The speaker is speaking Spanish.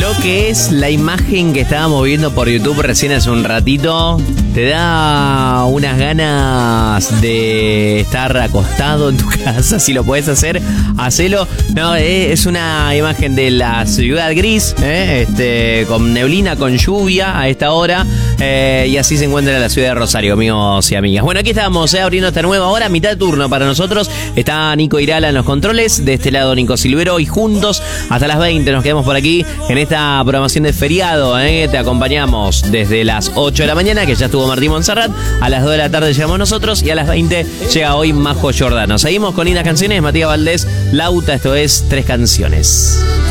lo que es la imagen que estábamos viendo por YouTube recién hace un ratito, te da unas ganas de estar acostado en tu casa. Si lo puedes hacer, hacelo. No, es una imagen de la ciudad gris, con neblina, con lluvia a esta hora, y así se encuentra la ciudad de Rosario, amigos y amigas. Bueno, aquí estamos abriendo esta nueva hora, mitad de turno para nosotros. Está Nico Irala en los controles, de este lado Nico Silvero, y juntos hasta las 20 nos quedamos por aquí en esta programación de feriado. Te acompañamos desde las 8 de la mañana, que ya estuvo Martín Monserrat. A las 2 de la tarde llegamos nosotros y a las 20 llega hoy Majo Giordano. Seguimos con lindas canciones. Matías Valdés, Lauta, esto es 3 canciones.